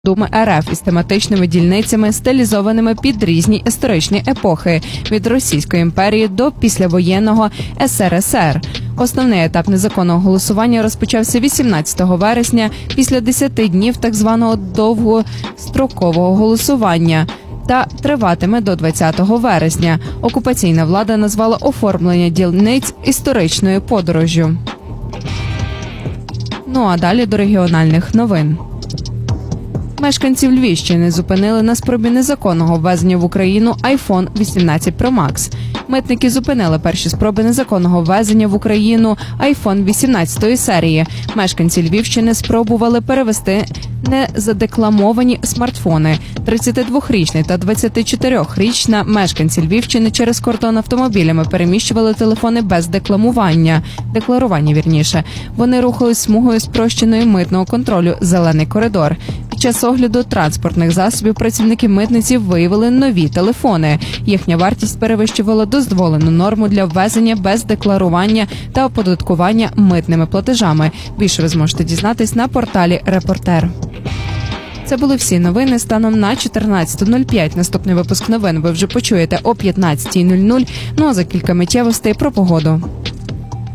Думи РФ із тематичними дільницями, стилізованими під різні історичні епохи – від Російської імперії до післявоєнного СРСР. Основний етап незаконного голосування розпочався 18 вересня після 10 днів так званого довгострокового голосування та триватиме до 20 вересня. Окупаційна влада назвала оформлення дільниць історичною подорожжю. Ну а далі до регіональних новин. Мешканців Львівщини зупинили на спробі незаконного ввезення в Україну iPhone 18 Pro Max. Митники зупинили перші спроби незаконного ввезення в Україну iPhone 18 серії. Мешканці Львівщини спробували перевезти незадекламовані смартфони. 32-річний та 24-річна мешканці Львівщини через кордон автомобілями переміщували телефони без декларування. Вони рухались смугою спрощеної митного контролю «Зелений коридор». Під час огляду транспортних засобів працівники митниці виявили нові телефони. Їхня вартість перевищувала дозволену норму для ввезення без декларування та оподаткування митними платежами. Більше ви зможете дізнатись на порталі «Репортер». Це були всі новини станом на 14:05. Наступний випуск новин ви вже почуєте о 15:00. Ну а за кілька миттєвостей про погоду.